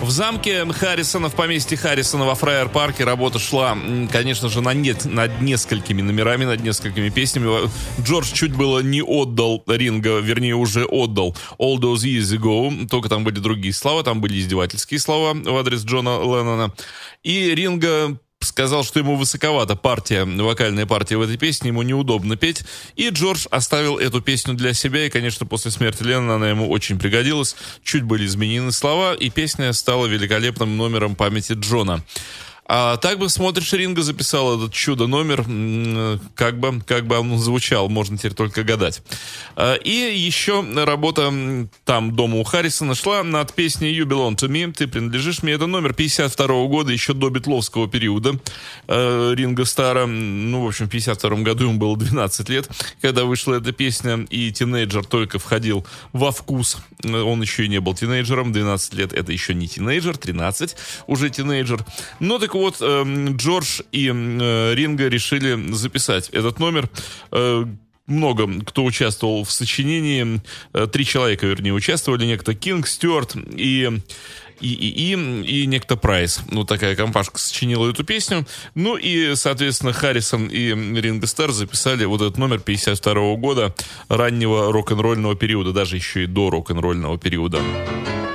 В замке Харрисона, в поместье Харрисона во Фрайер-парке работа шла, конечно же, над несколькими номерами, над несколькими песнями. Джордж чуть было не отдал Ринго, вернее, уже отдал All Those Years Ago, только там были другие слова, там были издевательские слова в адрес Джона Леннона. И Ринго сказал, что ему высоковата вокальная партия в этой песне, ему неудобно петь. И Джордж оставил эту песню для себя, и, конечно, после смерти Леннона она ему очень пригодилась. Чуть были изменены слова, и песня стала великолепным номером памяти Джона. А так бы смотришь, Ринго записал этот чудо-номер, как бы он звучал, можно теперь только гадать. И еще работа там, дома у Харрисона, шла над песней You Belong to Me, ты принадлежишь мне. Это номер 52 года, еще до битловского периода Ринго Стара. Ну, в общем, в 52 году ему было 12 лет, когда вышла эта песня, и тинейджер только входил во вкус. Он еще и не был тинейджером, 12 лет это еще не тинейджер, 13 уже тинейджер. Но так вот, Джордж и Ринго решили записать этот номер. Много кто участвовал в сочинении. 3 человека, вернее, участвовали. Некто Кинг, Стюарт и некто Прайс. Ну, такая компашка сочинила эту песню. Ну и, соответственно, Харрисон и Ринго Стар записали вот этот номер 52 года раннего рок-н-ролльного периода, даже еще и до рок-н-ролльного периода.